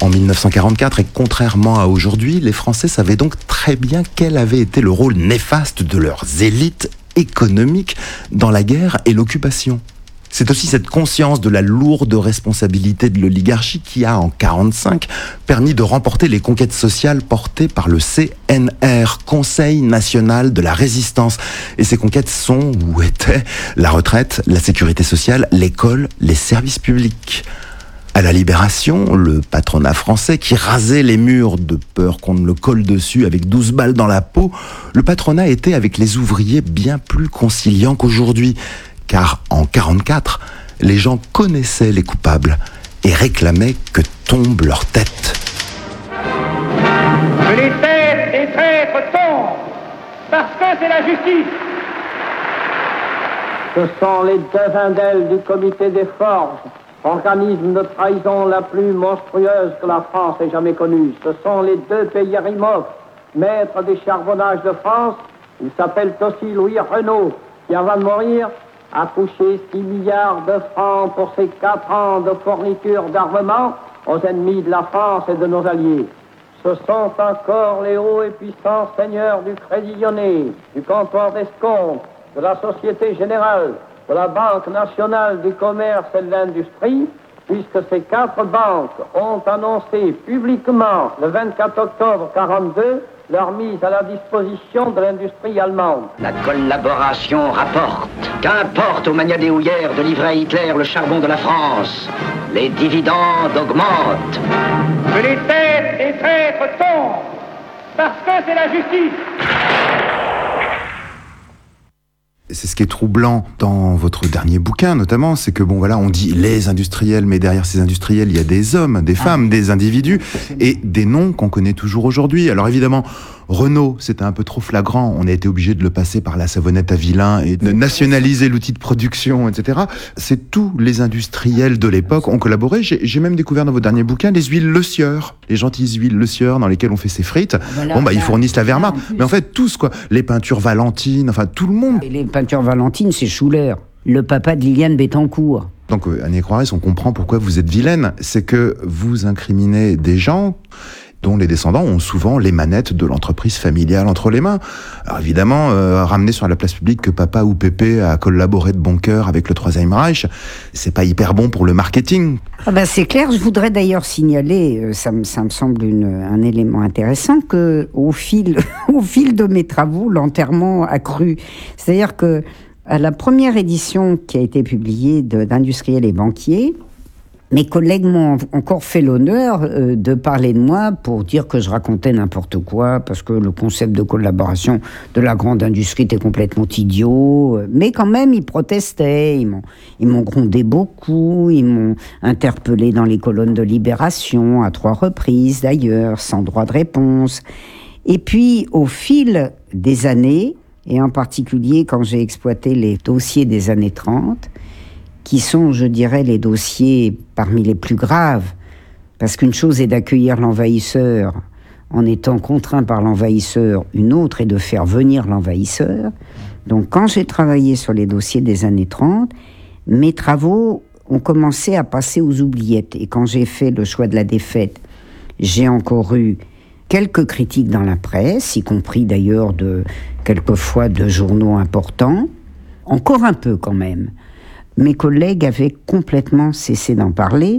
en 1944 et contrairement à aujourd'hui, les Français savaient donc très bien quel avait été le rôle néfaste de leurs élites économiques dans la guerre et l'occupation. C'est aussi cette conscience de la lourde responsabilité de l'oligarchie qui a, en 1945, permis de remporter les conquêtes sociales portées par le CNR, Conseil national de la résistance. Et ces conquêtes sont, ou étaient, la retraite, la sécurité sociale, l'école, les services publics. À la Libération, le patronat français qui rasait les murs de peur qu'on ne le colle dessus avec 12 balles dans la peau, le patronat était avec les ouvriers bien plus conciliant qu'aujourd'hui. Car en 1944, les gens connaissaient les coupables et réclamaient que tombe leur tête. Que les têtes des traîtres tombent, parce que c'est la justice. Ce sont les deux indelles du comité des forges, organisme de trahison la plus monstrueuse que la France ait jamais connue. Ce sont les deux Péyerimov, maîtres des charbonnages de France. Ils s'appellent aussi Louis Renault, qui avant de mourir a touché 6 milliards de francs pour ses 4 ans de fourniture d'armement aux ennemis de la France et de nos alliés. Ce sont encore les hauts et puissants seigneurs du Crédit Lyonnais, du comptoir d'escompte, de la Société Générale, de la Banque Nationale du Commerce et de l'Industrie, puisque ces 4 banques ont annoncé publiquement le 24 octobre 1942 leur mise à la disposition de l'industrie allemande. La collaboration rapporte. Qu'importe aux magnadéouillères de livrer à Hitler le charbon de la France. Les dividendes augmentent. Que les têtes des traîtres tombent, parce que c'est la justice. C'est ce qui est troublant dans votre dernier bouquin, notamment, c'est que on dit les industriels, mais derrière ces industriels, il y a des hommes, des femmes, des individus, et des noms qu'on connaît toujours aujourd'hui. Alors évidemment, Renault, c'était un peu trop flagrant. On a été obligé de le passer par la savonnette à vilain et de nationaliser l'outil de production, etc. C'est tous les industriels de l'époque ont collaboré. J'ai même découvert dans votre dernier bouquin les huiles Le Sieur, les gentilles huiles Le Sieur dans lesquelles on fait ses frites. Ils fournissent la Wehrmacht, mais en fait tous quoi, les peintures Valentine, enfin tout le monde. Et les peintures Valentine, c'est Schuller, le papa de Liliane Bettencourt. Donc Annie Croirès, on comprend pourquoi vous êtes vilaine, c'est que vous incriminez des gens dont les descendants ont souvent les manettes de l'entreprise familiale entre les mains. Alors évidemment, ramener sur la place publique que papa ou pépé a collaboré de bon cœur avec le Troisième Reich, c'est pas hyper bon pour le marketing. C'est clair, je voudrais d'ailleurs signaler, ça me semble un élément intéressant, que au fil de mes travaux, l'enterrement a cru. C'est-à-dire que à la première édition qui a été publiée d'Industriels et banquiers, mes collègues m'ont encore fait l'honneur de parler de moi pour dire que je racontais n'importe quoi, parce que le concept de collaboration de la grande industrie était complètement idiot. Mais quand même, ils protestaient, ils m'ont grondé beaucoup, ils m'ont interpellé dans les colonnes de Libération, à 3 reprises d'ailleurs, sans droit de réponse. Et puis, au fil des années, et en particulier quand j'ai exploité les dossiers des années 30, qui sont, je dirais, les dossiers parmi les plus graves, parce qu'une chose est d'accueillir l'envahisseur en étant contraint par l'envahisseur, une autre est de faire venir l'envahisseur. Donc quand j'ai travaillé sur les dossiers des années 30, mes travaux ont commencé à passer aux oubliettes. Et quand j'ai fait le choix de la défaite, j'ai encore eu quelques critiques dans la presse, y compris d'ailleurs quelquefois de journaux importants, encore un peu quand même. Mes collègues avaient complètement cessé d'en parler,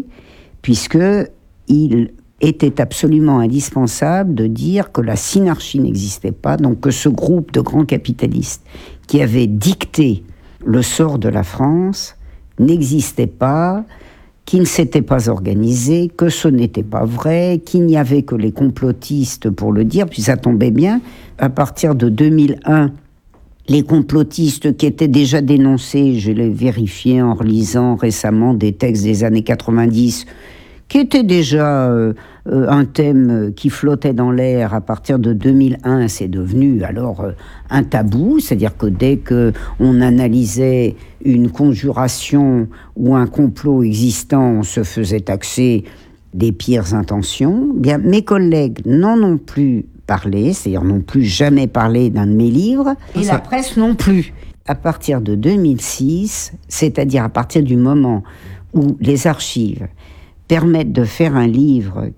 puisqu'il était absolument indispensable de dire que la synarchie n'existait pas, donc que ce groupe de grands capitalistes qui avait dicté le sort de la France n'existait pas, qui ne s'était pas organisé, que ce n'était pas vrai, qu'il n'y avait que les complotistes pour le dire, puis ça tombait bien. À partir de 2001, les complotistes qui étaient déjà dénoncés, je l'ai vérifié en relisant récemment des textes des années 90, qui étaient déjà un thème qui flottait dans l'air. À partir de 2001, c'est devenu alors un tabou, c'est-à-dire que dès qu'on analysait une conjuration ou un complot existant, on se faisait taxer des pires intentions. Bien, mes collègues n'en ont plus parlé, c'est-à-dire n'ont plus jamais parlé d'un de mes livres, et la presse non plus. À partir de 2006, c'est-à-dire à partir du moment où les archives permettent de faire un livre